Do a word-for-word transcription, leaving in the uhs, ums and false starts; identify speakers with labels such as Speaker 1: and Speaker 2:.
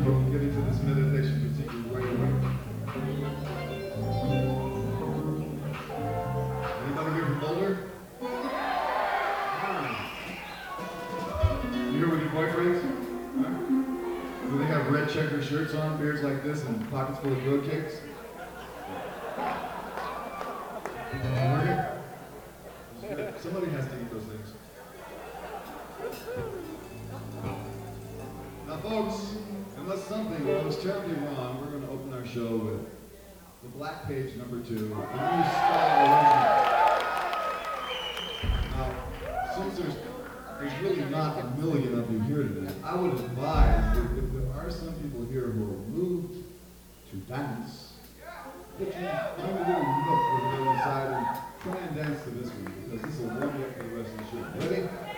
Speaker 1: we'll get into this meditation procedure right away. Anybody here from Boulder? You here with your boyfriends? Huh? Do they have red checker shirts on, beards like this, and pockets full of road cakes? Somebody has to eat those things. Now folks, unless something goes terribly wrong, we're going to open our show with the Black Page number two, the new style arrangement. Now, since there's, there's really not a million of you here today, I would advise if, if there are some people here who are moved to dance, that you find a little nook over there on the side and try and dance to this one, because this will warm you up for the rest of the show. Ready?